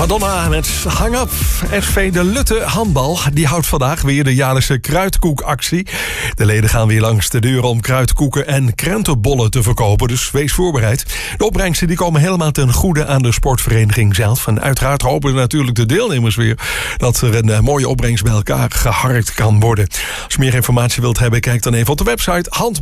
Madonna met Hang Up. SV de Lutte Handbal die houdt vandaag weer de jaarlijkse kruidkoekactie. De leden gaan weer langs de deur om kruidkoeken en krentenbollen te verkopen. Dus wees voorbereid. De opbrengsten die komen helemaal ten goede aan de sportvereniging zelf. En uiteraard hopen natuurlijk de deelnemers weer dat er een mooie opbrengst bij elkaar geharkt kan worden. Als je meer informatie wilt hebben, kijk dan even op de website handbal.